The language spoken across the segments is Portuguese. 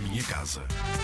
minha casa.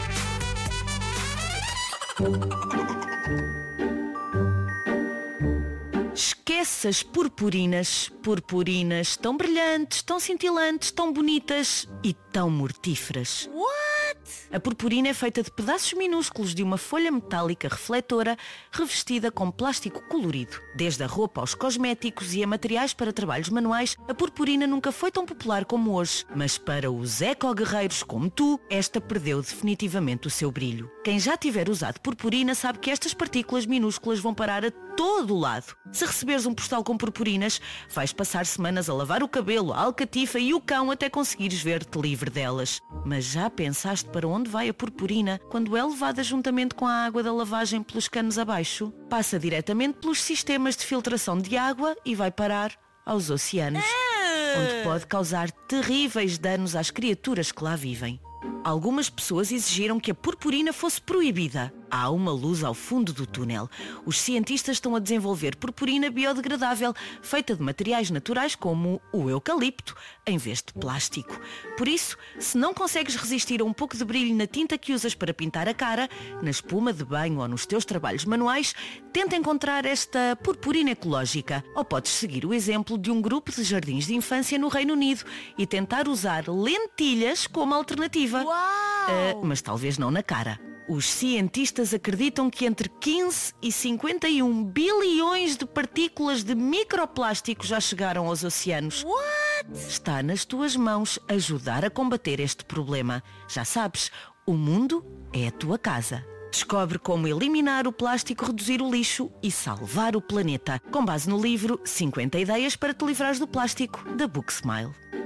Esquece as purpurinas. Purpurinas tão brilhantes, tão cintilantes, tão bonitas e tão mortíferas. What? A purpurina é feita de pedaços minúsculos de uma folha metálica refletora revestida com plástico colorido. Desde a roupa aos cosméticos e a materiais para trabalhos manuais, a purpurina nunca foi tão popular como hoje. Mas para os eco-guerreiros como tu, esta perdeu definitivamente o seu brilho. Quem já tiver usado purpurina sabe que estas partículas minúsculas vão parar a todo o lado. Se receberes um postal com purpurinas, vais passar semanas a lavar o cabelo, a alcatifa e o cão até conseguires ver-te livre delas. Mas já pensaste para onde vai a purpurina quando é levada juntamente com a água da lavagem pelos canos abaixo? Passa diretamente pelos sistemas de filtração de água e vai parar aos oceanos, onde pode causar terríveis danos às criaturas que lá vivem. Algumas pessoas exigiram que a purpurina fosse proibida. Há uma luz ao fundo do túnel. Os cientistas estão a desenvolver purpurina biodegradável, feita de materiais naturais como o eucalipto, em vez de plástico. Por isso, se não consegues resistir a um pouco de brilho na tinta que usas para pintar a cara, na espuma de banho ou nos teus trabalhos manuais, tenta encontrar esta purpurina ecológica. Ou podes seguir o exemplo de um grupo de jardins de infância no Reino Unido e tentar usar lentilhas como alternativa. Mas talvez não na cara. Os cientistas acreditam que entre 15 e 51 bilhões de partículas de microplástico já chegaram aos oceanos. Está nas tuas mãos ajudar a combater este problema. Já sabes, o mundo é a tua casa. Descobre como eliminar o plástico, reduzir o lixo e salvar o planeta. Com base no livro 50 ideias para te livrares do plástico, da Booksmile.